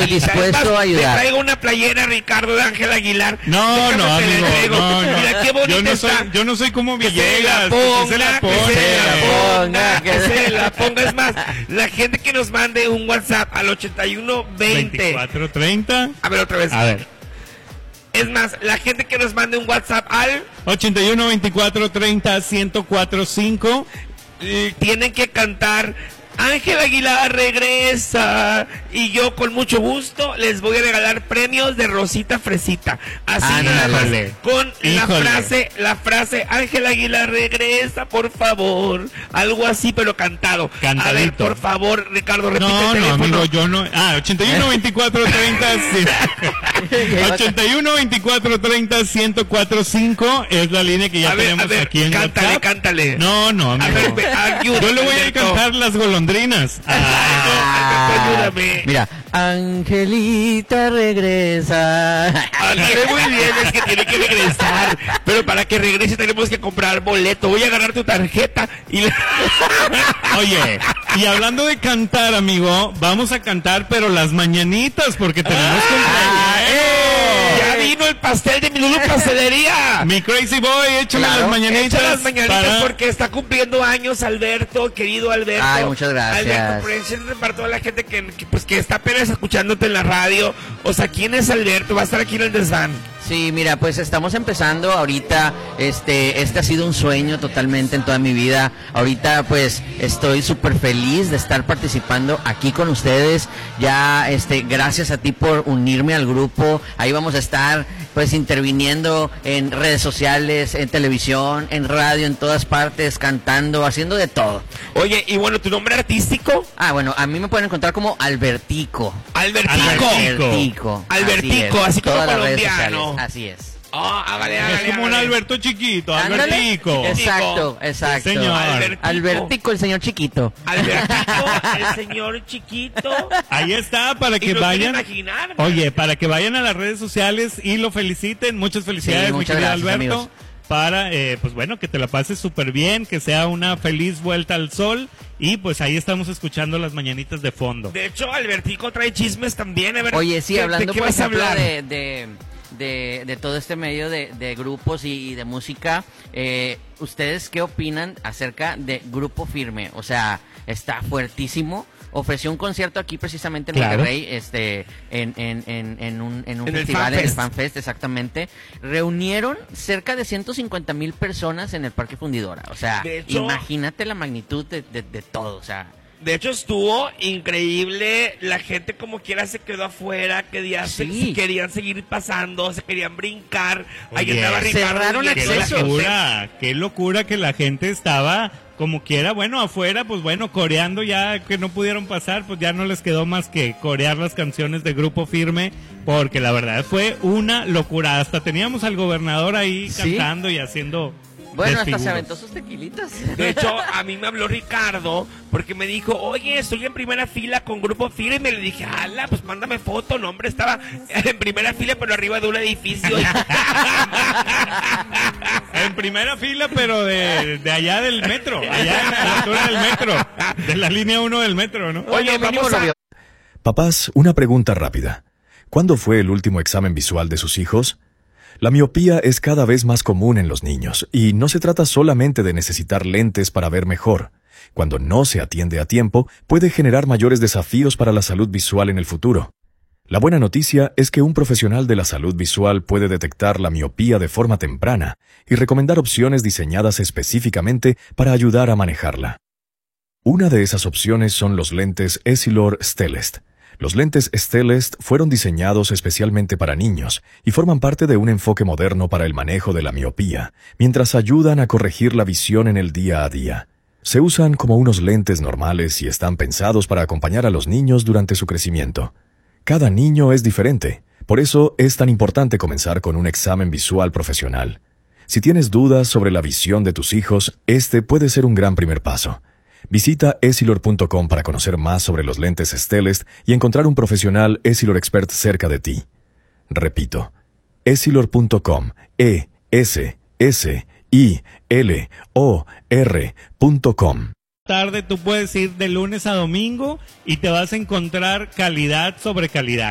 estoy dispuesto a ayudar. Le traigo una playera, Ricardo, de Ángel Aguilar. No, amigo, no. Mira qué bonita está. Yo no soy como Villegas. Que se la ponga. Es más, la gente que nos mande un WhatsApp al 8120 2430. A ver, otra vez. A ver. Es más, la gente que nos mande un WhatsApp al 81 24 30 1045 tienen que cantar Ángel Aguilar regresa, y yo con mucho gusto les voy a regalar premios de Rosita Fresita. Así nada más, con la frase Ángel Aguilar regresa, por favor. Algo así, pero cantado. Cantadito. A ver, por favor, Ricardo, repite el teléfono. No, amigo, yo no. 81 24 30 81 24 30 1045 es la línea que ya tenemos aquí en WhatsApp. Cántale. No, amigo. A ver, ayúdame, yo le voy a cantar las golondrinas. Ayúdame. Mira, Angelita regresa. Muy bien, es que tiene que regresar. Pero para que regrese tenemos que comprar boleto. Voy a agarrar tu tarjeta y Oye, y hablando de cantar, amigo, vamos a cantar, pero las mañanitas, porque tenemos Ya vino el pastel de mi Lulu Pastelería. Mi Crazy Boy, échame las mañanitas. Echa las mañanitas porque está cumpliendo años Alberto, querido Alberto. Ay, muchas gracias. Alberto, presente para toda la gente que está apenas escuchándote en la radio. O sea, ¿quién es Alberto? Va a estar aquí en el desván. Sí, mira, pues estamos empezando ahorita, este ha sido un sueño totalmente en toda mi vida. Ahorita pues estoy súper feliz de estar participando aquí con ustedes. Ya, gracias a ti por unirme al grupo. Ahí vamos a estar pues interviniendo en redes sociales, en televisión, en radio, en todas partes, cantando, haciendo de todo. Oye, y bueno, ¿tu nombre artístico? Bueno, a mí me pueden encontrar como Albertico. Albertico, así como colombiano. Así es. Es como un Alberto chiquito, Albertico. Exacto. Señor. Albertico, el señor chiquito. Albertico, el señor chiquito. Ahí está, para que vayan. Oye, para que vayan a las redes sociales y lo feliciten. Muchas felicidades, mi querido Alberto. Amigos. Para, pues bueno, que te la pases súper bien, que sea una feliz vuelta al sol. Y pues ahí estamos escuchando las mañanitas de fondo. De hecho, Albertico trae chismes también. A ver, oye, sí, hablando ¿de qué por vas a ejemplo hablar? De todo este medio de grupos y de música, ¿ustedes qué opinan acerca de Grupo Firme? O sea, está fuertísimo. Ofreció un concierto aquí precisamente en Monterrey, en un festival, en el FanFest, exactamente. Reunieron cerca de 150,000 personas en el Parque Fundidora. O sea, imagínate la magnitud de todo, o sea. De hecho, estuvo increíble. La gente como quiera se quedó afuera. Querían seguir pasando, se querían brincar. Oye, ahí andaba Ricardo. Cerraron acceso. Qué locura que la gente estaba como quiera, bueno, afuera, pues bueno, coreando, ya que no pudieron pasar, pues ya no les quedó más que corear las canciones de Grupo Firme, porque la verdad fue una locura. Hasta teníamos al gobernador ahí cantando y haciendo... Bueno, hasta se aventó sus tequilitas. De hecho, a mí me habló Ricardo porque me dijo, oye, estoy en primera fila con Grupo Firme. Y me le dije, ala, pues mándame foto. No, hombre, estaba en primera fila, pero arriba de un edificio. En primera fila, pero de allá del metro. Allá a la altura del metro. De la línea 1 del metro, ¿no? Oye, vamos a... Papás, una pregunta rápida. ¿Cuándo fue el último examen visual de sus hijos? La miopía es cada vez más común en los niños, y no se trata solamente de necesitar lentes para ver mejor. Cuando no se atiende a tiempo, puede generar mayores desafíos para la salud visual en el futuro. La buena noticia es que un profesional de la salud visual puede detectar la miopía de forma temprana y recomendar opciones diseñadas específicamente para ayudar a manejarla. Una de esas opciones son los lentes Essilor Stellest. Los lentes Stellest fueron diseñados especialmente para niños y forman parte de un enfoque moderno para el manejo de la miopía, mientras ayudan a corregir la visión en el día a día. Se usan como unos lentes normales y están pensados para acompañar a los niños durante su crecimiento. Cada niño es diferente, por eso es tan importante comenzar con un examen visual profesional. Si tienes dudas sobre la visión de tus hijos, este puede ser un gran primer paso. Visita Essilor.com para conocer más sobre los lentes Stellest y encontrar un profesional Essilor Expert cerca de ti. Repito, Essilor.com, ESSILOR.com. Tarde tú puedes ir de lunes a domingo y te vas a encontrar calidad sobre calidad.